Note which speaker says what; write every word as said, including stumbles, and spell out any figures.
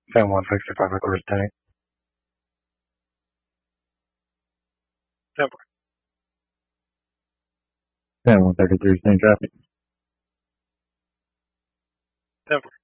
Speaker 1: San one sixty-five at the tank. Temper. San one thirty-three, same traffic. Temper.